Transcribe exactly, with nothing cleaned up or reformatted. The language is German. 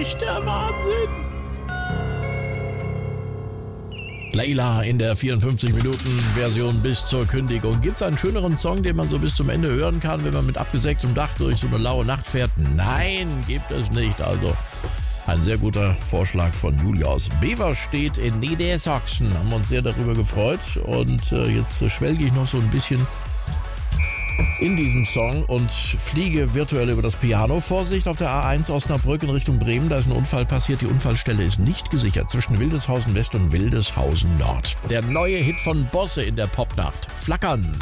nicht der Wahnsinn? Layla in der vierundfünfzig Minuten Version bis zur Kündigung. Gibt es einen schöneren Song, den man so bis zum Ende hören kann, wenn man mit abgesägtem Dach durch so eine laue Nacht fährt? Nein, gibt es nicht. Also ein sehr guter Vorschlag von Julius. Beverstedt in Niedersachsen. Haben wir uns sehr darüber gefreut. Und äh, jetzt schwelge ich noch so ein bisschen in diesem Song und fliege virtuell über das Piano. Vorsicht auf der A eins Osnabrück in Richtung Bremen. Da ist ein Unfall passiert. Die Unfallstelle ist nicht gesichert. Zwischen Wildeshausen West und Wildeshausen Nord. Der neue Hit von Bosse in der Popnacht. Flackern.